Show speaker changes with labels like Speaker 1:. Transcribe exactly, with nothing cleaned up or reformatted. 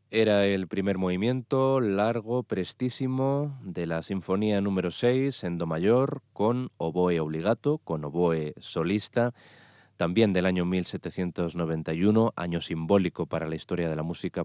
Speaker 1: Era el primer movimiento largo, prestísimo, de la Sinfonía número seis en do mayor, con oboe obligato, con oboe solista, también del año mil setecientos noventa y uno, año simbólico para la historia de la música